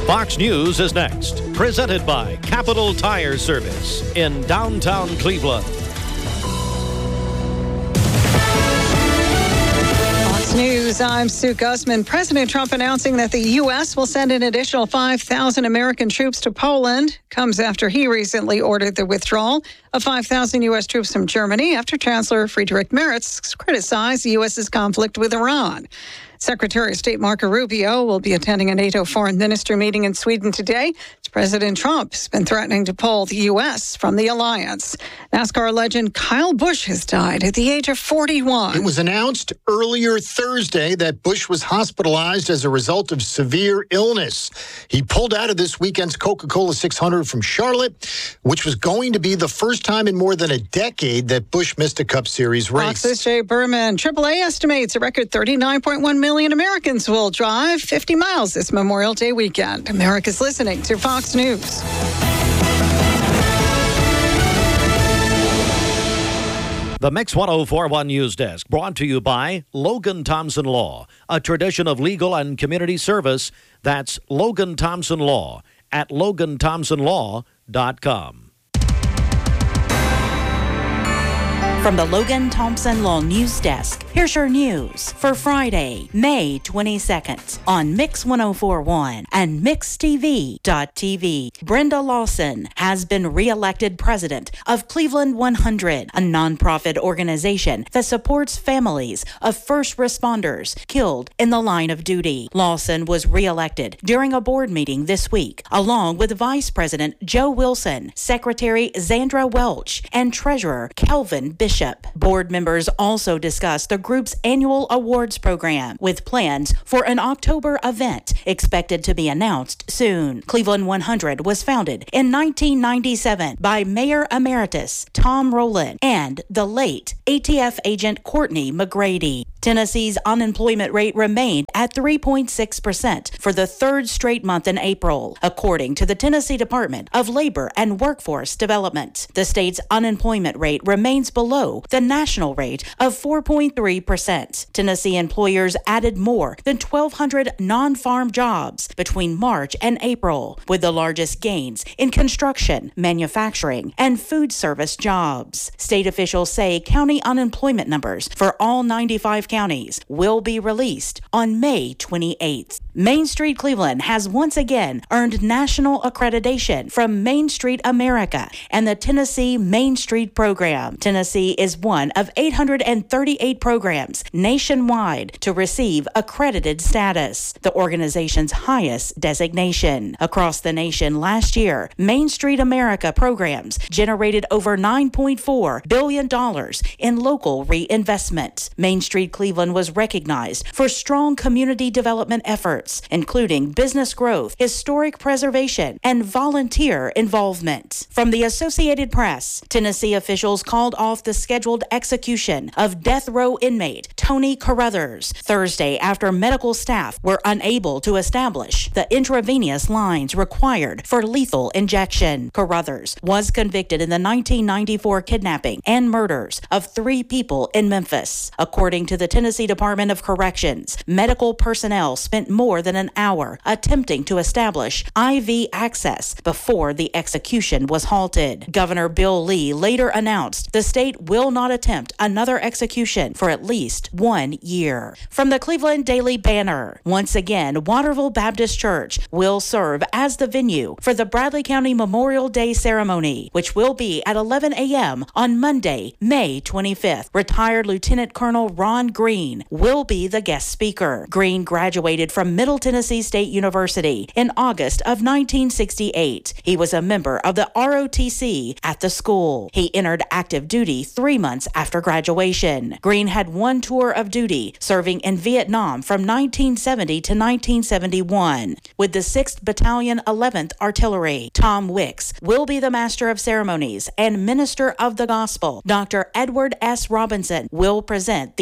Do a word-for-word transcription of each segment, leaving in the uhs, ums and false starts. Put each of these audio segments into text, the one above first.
Fox News is next. Presented by Capital Tire Service in downtown Cleveland. Fox News, I'm Sue Guzman. President Trump announcing that the U S will send an additional five thousand American troops to Poland comes after he recently ordered the withdrawal of five thousand U S troops from Germany after Chancellor Friedrich Merz criticized the U S's conflict with Iran. Secretary of State Marco Rubio will be attending a NATO foreign minister meeting in Sweden today. President Trump has been threatening to pull the U S from the alliance. NASCAR legend Kyle Busch has died at the age of forty-one. It was announced earlier Thursday that Busch was hospitalized as a result of severe illness. He pulled out of this weekend's Coca-Cola six hundred from Charlotte, which was going to be the first time in more than a decade that Busch missed a Cup Series race. Fox's Jay Berman. triple A estimates a record thirty-nine point one million Americans will drive fifty miles this Memorial Day weekend. America's listening to Fox News. The Mix one oh four point one News Desk, brought to you by Logan Thompson Law, a tradition of legal and community service. That's Logan Thompson Law at logan thompson law dot com. From the Logan Thompson Law News Desk, here's your news for Friday, May twenty-second on Mix one oh four point one and mix t v dot t v. Brenda Lawson has been reelected president of Cleveland one hundred, a nonprofit organization that supports families of first responders killed in the line of duty. Lawson was reelected during a board meeting this week, along with Vice President Joe Wilson, Secretary Zandra Welch, and Treasurer Calvin Bishop. Board members also discussed the group's annual awards program with plans for an October event expected to be announced soon. Cleveland one hundred was founded in nineteen ninety-seven by Mayor Emeritus Tom Rowland and the late A T F agent Courtney McGrady. Tennessee's unemployment rate remained at three point six percent for the third straight month in April, according to the Tennessee Department of Labor and Workforce Development. The state's unemployment rate remains below the national rate of four point three percent. Tennessee employers added more than twelve hundred non-farm jobs between March and April, with the largest gains in construction, manufacturing, and food service jobs. State officials say county unemployment numbers for all ninety-five counties will be released on May twenty-eighth. Main Street Cleveland has once again earned national accreditation from Main Street America and the Tennessee Main Street Program. Tennessee is one of eight hundred thirty-eight programs nationwide to receive accredited status, the organization's highest designation. Across the nation last year, Main Street America programs generated over nine point four billion dollars in local reinvestment. Main Street Cleveland was recognized for strong community development efforts, including business growth, historic preservation, and volunteer involvement. From the Associated Press, Tennessee officials called off the scheduled execution of death row inmate Tony Carruthers Thursday after medical staff were unable to establish the intravenous lines required for lethal injection. Carruthers was convicted in the nineteen ninety-four kidnapping and murders of three people in Memphis. According to the Tennessee Department of Corrections, medical personnel spent more than an hour attempting to establish I V access before the execution was halted. Governor Bill Lee later announced the state will not attempt another execution for at least one year. From the Cleveland Daily Banner, once again, Waterville Baptist Church will serve as the venue for the Bradley County Memorial Day ceremony, which will be at eleven a.m. on Monday, May twenty-fifth. Retired Lieutenant Colonel Ron Green will be the guest speaker. Green graduated from Middle Tennessee State University in August of nineteen sixty-eight. He was a member of the R O T C at the school. He entered active duty three months after graduation. Green had one tour of duty, serving in Vietnam from nineteen seventy to nineteen seventy-one. With the sixth Battalion, eleventh Artillery, Tom Wicks will be the Master of Ceremonies and Minister of the Gospel. Doctor Edward S. Robinson will present the invocation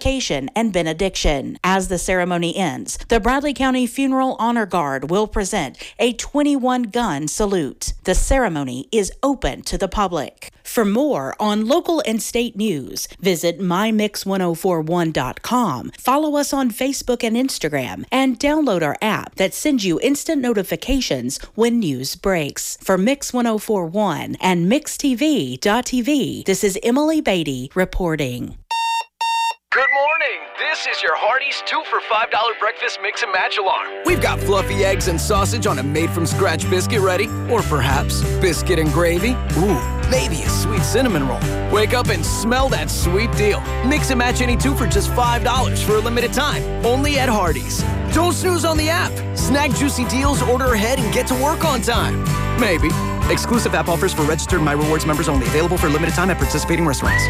invocation and benediction. As the ceremony ends, the Bradley County Funeral Honor Guard will present a twenty-one gun salute. The ceremony is open to the public. For more on local and state news, visit my mix ten forty-one dot com, follow us on Facebook and Instagram, and download our app that sends you instant notifications when news breaks. For Mix ten forty-one and mix t v dot t v, this is Emily Beatty reporting. Good morning. This is your Hardee's two for five dollar breakfast mix and match alarm. We've got fluffy eggs and sausage on a made-from-scratch biscuit ready, or perhaps biscuit and gravy. Ooh, maybe a sweet cinnamon roll. Wake up and smell that sweet deal. Mix and match any two for just five dollars for a limited time, only at Hardee's. Don't snooze on the app. Snag juicy deals, order ahead, and get to work on time. Maybe. Exclusive app offers for registered My Rewards members only. Available for a limited time at participating restaurants.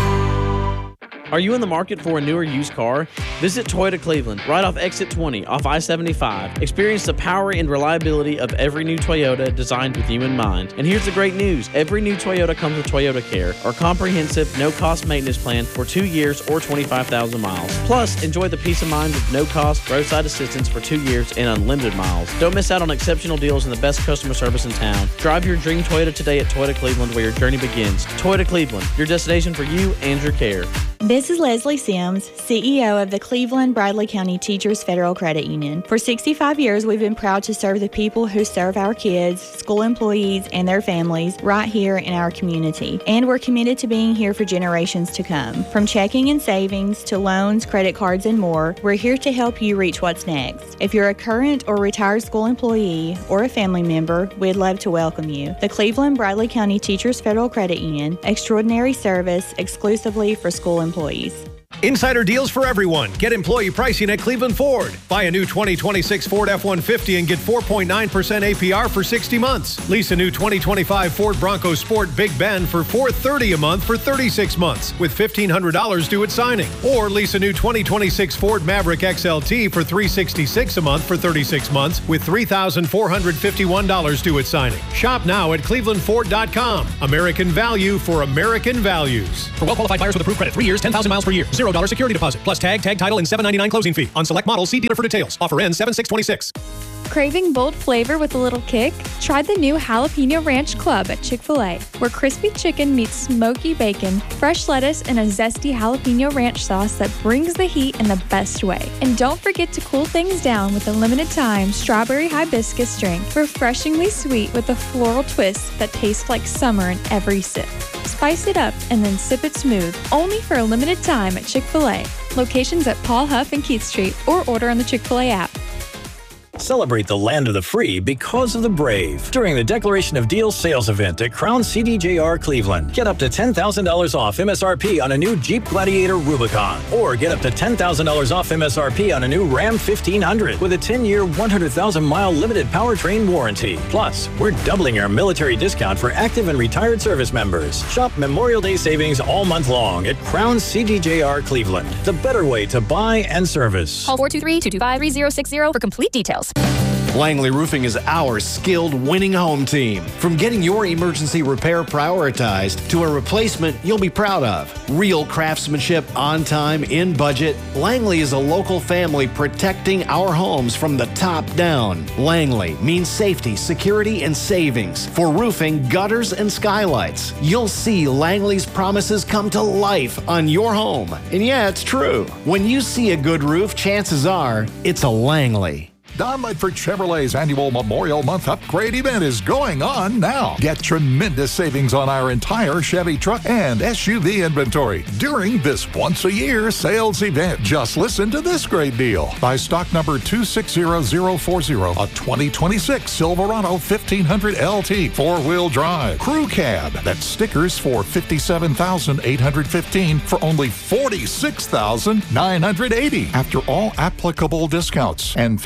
Are you in the market for a new or used car? Visit Toyota Cleveland, right off exit twenty, off I seventy-five. Experience the power and reliability of every new Toyota designed with you in mind. And here's the great news. Every new Toyota comes with Toyota Care, our comprehensive, no-cost maintenance plan for two years or twenty-five thousand miles. Plus, enjoy the peace of mind of no-cost roadside assistance for two years and unlimited miles. Don't miss out on exceptional deals and the best customer service in town. Drive your dream Toyota today at Toyota Cleveland, where your journey begins. Toyota Cleveland, your destination for you and your care. This is Leslie Sims, C E O of the Cleveland Bradley County Teachers Federal Credit Union. For sixty-five years, we've been proud to serve the people who serve our kids, school employees, and their families right here in our community. And we're committed to being here for generations to come. From checking and savings to loans, credit cards, and more, we're here to help you reach what's next. If you're a current or retired school employee or a family member, we'd love to welcome you. The Cleveland Bradley County Teachers Federal Credit Union, extraordinary service exclusively for school employees. employees. Insider deals for everyone. Get employee pricing at Cleveland Ford. Buy a new twenty twenty-six Ford F one fifty and get four point nine percent A P R for sixty months. Lease a new twenty twenty-five Ford Bronco Sport Big Bend for four hundred thirty dollars a month for thirty-six months with fifteen hundred dollars due at signing. Or lease a new twenty twenty-six Ford Maverick X L T for three hundred sixty-six dollars a month for thirty-six months with three thousand four hundred fifty-one dollars due at signing. Shop now at cleveland ford dot com. American value for American values. For well-qualified buyers with approved credit, three years, ten thousand miles per year. zero dollars security deposit, plus tag, tag title, and seven ninety-nine closing fee. On select models, see dealer for details. Offer ends seven six twenty-six. Craving bold flavor with a little kick? Try the new Jalapeno Ranch Club at Chick-fil-A, where crispy chicken meets smoky bacon, fresh lettuce, and a zesty jalapeno ranch sauce that brings the heat in the best way. And don't forget to cool things down with a limited time strawberry hibiscus drink, refreshingly sweet with a floral twist that tastes like summer in every sip. Spice it up and then sip it smooth, only for a limited time at Chick-fil-A. Locations at Paul Huff and Keith Street, or order on the Chick-fil-A app. Celebrate the land of the free because of the brave during the Declaration of Deals sales event at Crown C D J R Cleveland. Get up to ten thousand dollars off M S R P on a new Jeep Gladiator Rubicon, or get up to ten thousand dollars off M S R P on a new Ram fifteen hundred with a ten-year, one hundred thousand mile limited powertrain warranty. Plus, we're doubling our military discount for active and retired service members. Shop Memorial Day savings all month long at Crown C D J R Cleveland, the better way to buy and service. Call four two three, two two five, three zero six zero for complete details. Langley Roofing is our skilled winning home team. From getting your emergency repair prioritized to a replacement you'll be proud of. Real craftsmanship, on time, in budget. Langley is a local family protecting our homes from the top down. Langley means safety, security, and savings. For roofing, gutters, and skylights. You'll see Langley's promises come to life on your home. And yeah, it's true. When you see a good roof, chances are it's a Langley. Don Ledford Chevrolet's annual Memorial Month upgrade event is going on now. Get tremendous savings on our entire Chevy truck and S U V inventory during this once-a-year sales event. Just listen to this great deal. Buy stock number two six zero zero four zero, a twenty twenty-six Silverado fifteen hundred L T four-wheel drive crew cab. That's stickers for fifty-seven thousand eight hundred fifteen dollars for only forty-six thousand nine hundred eighty dollars after all applicable discounts and factory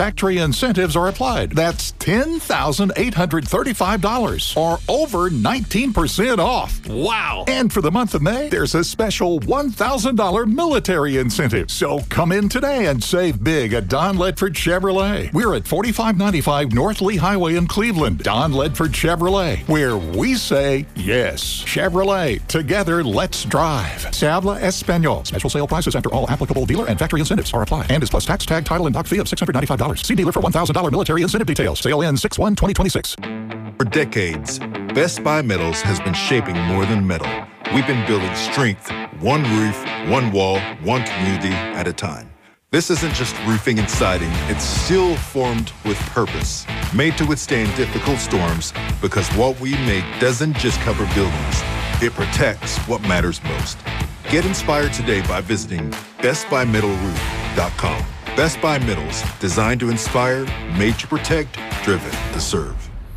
incentives are applied. That's ten thousand eight hundred thirty-five dollars, or over nineteen percent off. Wow! And for the month of May, there's a special one thousand dollars military incentive. So come in today and save big at Don Ledford Chevrolet. We're at forty-five ninety-five North Lee Highway in Cleveland. Don Ledford Chevrolet, where we say yes. Chevrolet, together let's drive. Se habla español. Special sale prices after all applicable dealer and factory incentives are applied. And is plus tax, tag, title, and dock fee of six hundred ninety-five dollars. See dealer for one thousand dollars military incentive details. Sale ends six one twenty twenty-six. For decades, Best Buy Metals has been shaping more than metal. We've been building strength, one roof, one wall, one community at a time. This isn't just roofing and siding, it's steel formed with purpose, made to withstand difficult storms, because what we make doesn't just cover buildings, it protects what matters most. Get inspired today by visiting best buy metal roof dot com. Best Buy Metals, designed to inspire, made to protect, driven to serve.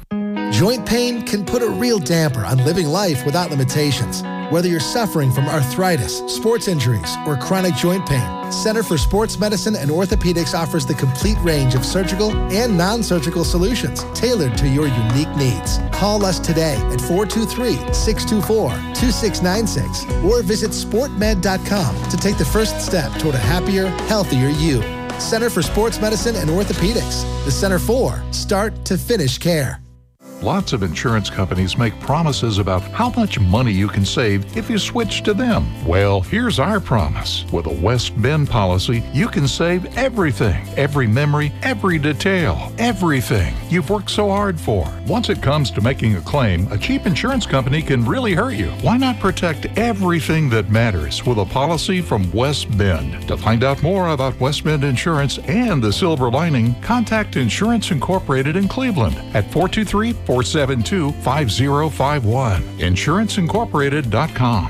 Joint pain can put a real damper on living life without limitations. Whether you're suffering from arthritis, sports injuries, or chronic joint pain, Center for Sports Medicine and Orthopedics offers the complete range of surgical and non-surgical solutions tailored to your unique needs. Call us today at four two three, six two four, two six nine six or visit sport med dot com to take the first step toward a happier, healthier you. Center for Sports Medicine and Orthopedics. The Center for start to finish care. Lots of insurance companies make promises about how much money you can save if you switch to them. Well, here's our promise. With a West Bend policy, you can save everything, every memory, every detail, everything you've worked so hard for. Once it comes to making a claim, a cheap insurance company can really hurt you. Why not protect everything that matters with a policy from West Bend? To find out more about West Bend Insurance and the silver lining, contact Insurance Incorporated in Cleveland at four two three, four seven two, five zero five one. insurance incorporated dot com.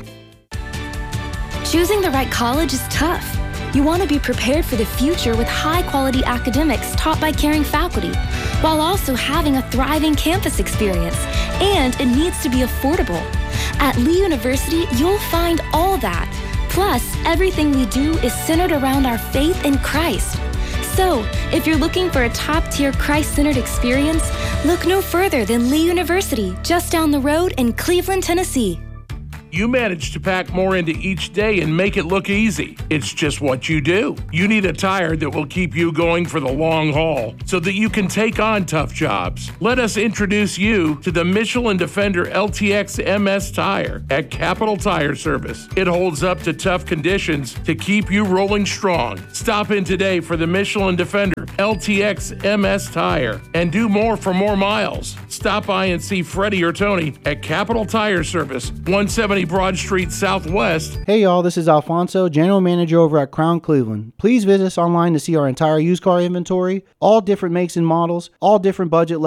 Choosing the right college is tough. You want to be prepared for the future with high-quality academics taught by caring faculty, while also having a thriving campus experience, and it needs to be affordable. At Lee University, you'll find all that. Plus, everything we do is centered around our faith in Christ. So, if you're looking for a top-tier Christ-centered experience, look no further than Lee University, just down the road in Cleveland, Tennessee. You manage to pack more into each day and make it look easy. It's just what you do. You need a tire that will keep you going for the long haul so that you can take on tough jobs. Let us introduce you to the Michelin Defender L T X M S tire at Capital Tire Service. It holds up to tough conditions to keep you rolling strong. Stop in today for the Michelin Defender L T X M S tire and do more for more miles. Stop by and see Freddie or Tony at Capital Tire Service, one seventy Broad Street Southwest. Hey y'all, this is Alfonso, General Manager over at Crown Cleveland. Please visit us online to see our entire used car inventory, all different makes and models, all different budget levels.